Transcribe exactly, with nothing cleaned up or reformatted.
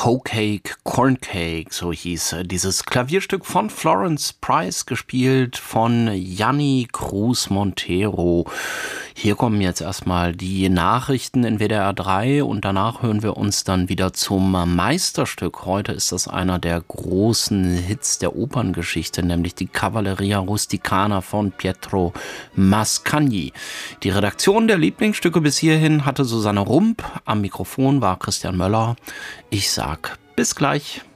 Hoe Cake, Corn Cake, so hieß dieses Klavierstück von Florence Price, gespielt von Yanni Cruz Montero. Hier kommen jetzt erstmal die Nachrichten in W D R drei und danach hören wir uns dann wieder zum Meisterstück. Heute ist das einer der großen Hits der Operngeschichte, nämlich die Cavalleria Rusticana von Pietro Mascagni. Die Redaktion der Lieblingsstücke bis hierhin hatte Susanne Rump, am Mikrofon war Christian Möller. Ich sag bis gleich.